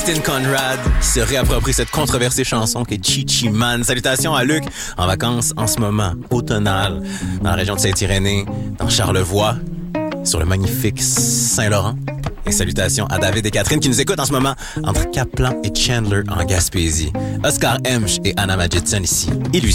Justin Conrad se réapproprie cette controversée chanson qui est Chi Man. Salutations à Luc, en vacances en ce moment, automnale, dans la région de Saint-Irénée, dans Charlevoix, sur le magnifique Saint-Laurent. Et salutations à David et Catherine qui nous écoutent en ce moment entre Caplan et Chandler en Gaspésie. Oscar Hemsch et Anna Madjidson ici. Illusion.